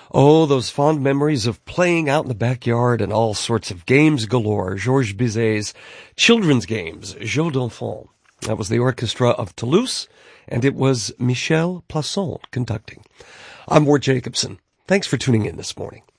Oh, those fond memories of playing out in the backyard and all sorts of games galore. Georges Bizet's children's games, Jeux d'enfants. That was the orchestra of Toulouse, and it was Michel Plasson conducting. I'm Ward Jacobson. Thanks for tuning in this morning.